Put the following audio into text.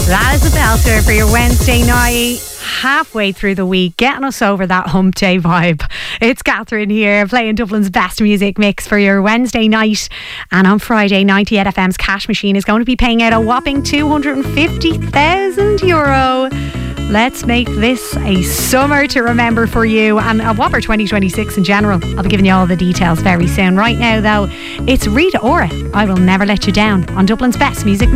That is a belter for your Wednesday night, halfway through the week, getting us over that hump day vibe. It's Catherine here, playing Dublin's best music mix for your Wednesday night. And on Friday, 98 FM's Cash Machine is going to be paying out a whopping €250,000. Let's make this a summer to remember for you, and a whopper 2026 in general. I'll be giving you all the details very soon. Right now, though, it's Rita Ora, I Will Never Let You Down, on Dublin's best music mix.